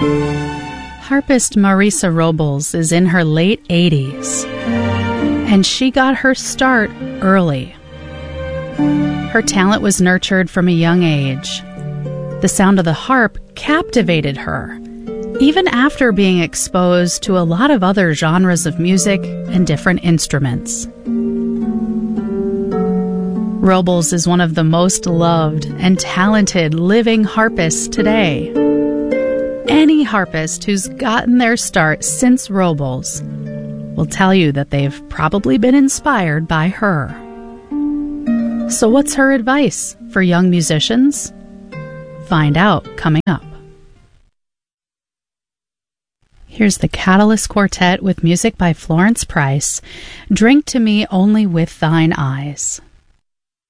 Harpist Marisa Robles is in her late 80s, and she got her start early. Her talent was nurtured from a young age. The sound of the harp captivated her, even after being exposed to a lot of other genres of music and different instruments. Robles is one of the most loved and talented living harpists today. Any harpist who's gotten their start since Robles will tell you that they've probably been inspired by her. So what's her advice for young musicians? Find out coming up. Here's the Catalyst Quartet with music by Florence Price, Drink to Me Only with Thine Eyes.